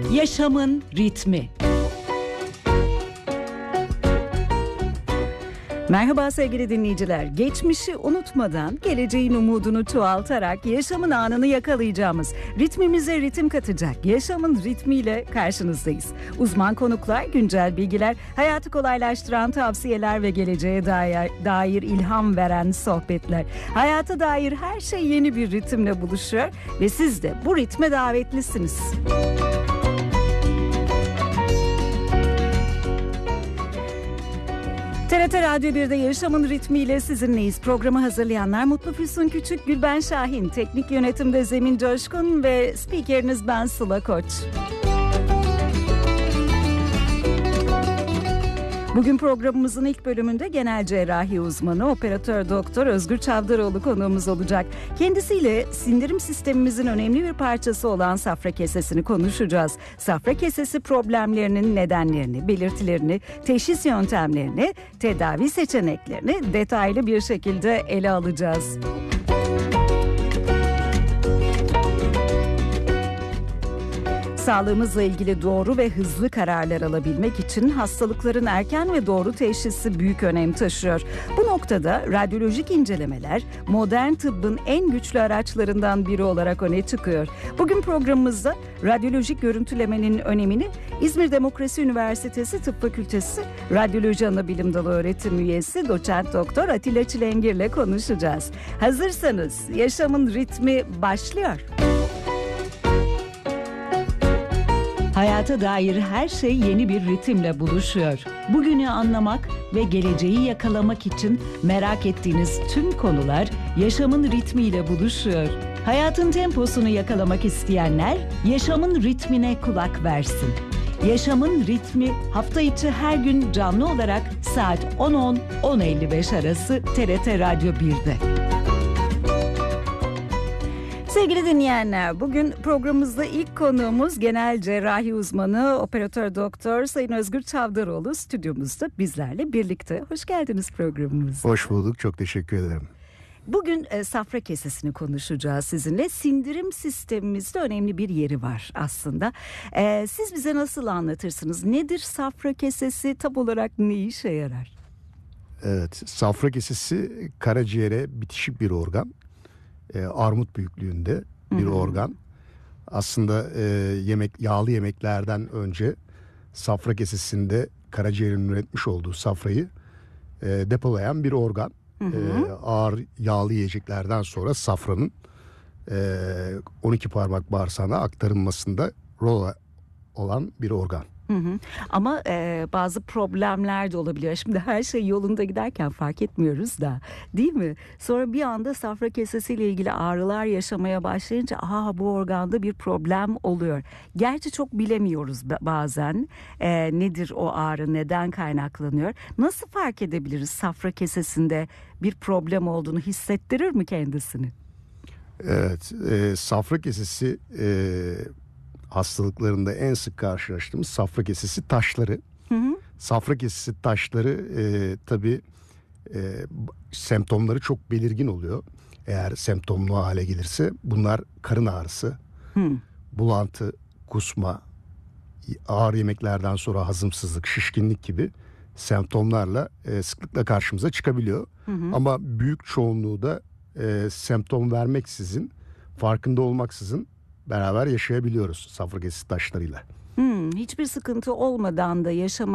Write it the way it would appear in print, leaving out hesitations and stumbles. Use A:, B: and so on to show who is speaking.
A: Yaşamın ritmi. Merhaba sevgili dinleyiciler. Geçmişi unutmadan, geleceğin umudunu çoğaltarak yaşamın anını yakalayacağımız, ritmimize ritim katacak yaşamın ritmiyle karşınızdayız. Uzman konuklar, güncel bilgiler, hayatı kolaylaştıran tavsiyeler ve geleceğe dair ilham veren sohbetler. Hayata dair her şey yeni bir ritimle buluşuyor ve siz de bu ritme davetlisiniz. TRT Radyo 1'de Yaşamın Ritmiyle sizinleyiz. Programı hazırlayanlar Mutlu Füsun Küçük, Gülben Şahin, teknik yönetimde Zemin Coşkun ve spikeriniz ben Sıla Koç. Bugün programımızın ilk bölümünde genel cerrahi uzmanı operatör doktor Özgür Çavdaroğlu konuğumuz olacak. Kendisiyle sindirim sistemimizin önemli bir parçası olan safra kesesini konuşacağız. Safra kesesi problemlerinin nedenlerini, belirtilerini, teşhis yöntemlerini, tedavi seçeneklerini detaylı bir şekilde ele alacağız. Sağlığımızla ilgili doğru ve hızlı kararlar alabilmek için hastalıkların erken ve doğru teşhisi büyük önem taşıyor. Bu noktada radyolojik incelemeler modern tıbbın en güçlü araçlarından biri olarak öne çıkıyor. Bugün programımızda radyolojik görüntülemenin önemini İzmir Demokrasi Üniversitesi Tıp Fakültesi Radyoloji Anabilim Dalı öğretim üyesi doçent doktor Atilla Çilengir ile konuşacağız. Hazırsanız yaşamın ritmi başlıyor. Hayata dair her şey yeni bir ritimle buluşuyor. Bugünü anlamak ve geleceği yakalamak için merak ettiğiniz tüm konular yaşamın ritmiyle buluşuyor. Hayatın temposunu yakalamak isteyenler yaşamın ritmine kulak versin. Yaşamın ritmi hafta içi her gün canlı olarak saat 10.10-10.55 arası TRT Radyo 1'de. Sevgili dinleyenler, bugün programımızda ilk konuğumuz genel cerrahi uzmanı operatör doktor Sayın Özgür Çavdaroğlu stüdyomuzda bizlerle birlikte. Hoş geldiniz programımıza.
B: Hoş bulduk, çok teşekkür ederim.
A: Bugün safra kesesini konuşacağız sizinle. Sindirim sistemimizde önemli bir yeri var aslında. Siz bize nasıl anlatırsınız? Nedir safra kesesi? Tam olarak ne işe yarar?
B: Evet, safra kesesi karaciğere bitişik bir organ. Armut büyüklüğünde bir organ. Aslında yağlı yemeklerden önce safra kesesinde karaciğerin üretmiş olduğu safrayı depolayan bir organ. Ağır yağlı yiyeceklerden sonra safranın 12 parmak bağırsağına aktarılmasında rol olan bir organ.
A: Ama bazı problemler de olabiliyor. Şimdi her şey yolunda giderken fark etmiyoruz da, değil mi? Sonra bir anda safra kesesiyle ilgili ağrılar yaşamaya başlayınca bu organda bir problem oluyor. Gerçi çok bilemiyoruz bazen nedir o ağrı, neden kaynaklanıyor. Nasıl fark edebiliriz safra kesesinde bir problem olduğunu, hissettirir mi kendisini?
B: Evet, safra kesesi hastalıklarında en sık karşılaştığımız safra kesesi taşları. Safra kesesi taşları tabii semptomları çok belirgin oluyor. Eğer semptomlu hale gelirse bunlar karın ağrısı, bulantı, kusma, ağır yemeklerden sonra hazımsızlık, şişkinlik gibi semptomlarla sıklıkla karşımıza çıkabiliyor. Ama büyük çoğunluğu da semptom vermeksizin, farkında olmaksızın beraber yaşayabiliyoruz safra kesesi taşlarıyla.
A: Hiçbir sıkıntı olmadan da